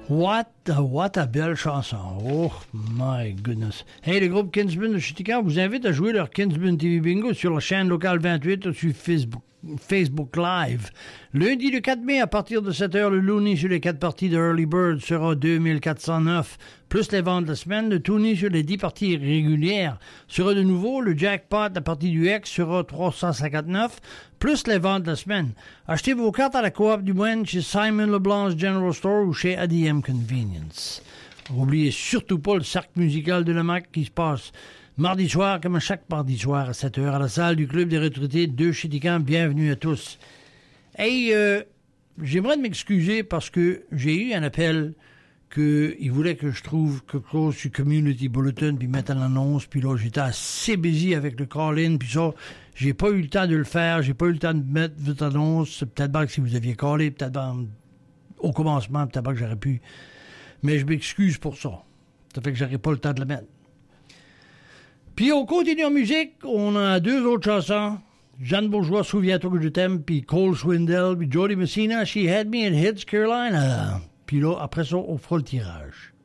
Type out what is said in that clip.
What a belle chanson. Oh, my goodness. Hey, le groupe Kinsman de Chitika vous invite à jouer leur Kinsman TV Bingo sur la chaîne locale 28 ou sur Facebook Live. Lundi le 4 mai, à partir de 7h, le Looney sur les 4 parties de Early Bird sera 2409, plus les ventes de la semaine. Le Toonie sur les 10 parties régulières sera de nouveau. Le Jackpot, la partie du X, sera 359, plus les ventes de la semaine. Achetez vos cartes à la Coop du Moine chez Simon Leblanc's General Store ou chez ADM Convenience. N'oubliez surtout pas le cercle musical de la MAC qui se passe mardi soir, comme chaque mardi soir à 7h à la salle du Club des retraités de Chéticamp. Bienvenue à tous. Hey, j'aimerais m'excuser parce que j'ai eu un appel qu'il voulait que je trouve quelque chose sur Community Bulletin puis mettre en annonce. Puis là, j'étais assez busy avec le call-in. Puis ça, j'ai pas eu le temps de le faire. J'ai pas eu le temps de mettre votre annonce. C'est peut-être pas que si vous aviez callé, peut-être au commencement, peut-être pas que j'aurais pu. Mais je m'excuse pour ça. Ça fait que j'aurais pas le temps de le mettre. Puis on continue en musique, on a 2 autres chansons. Jeanne Bourgeois, Souviens-toi que je t'aime, puis Cole Swindell, puis Jody Messina, She Had Me in Hits Carolina. Puis là, après ça, on fera le tirage.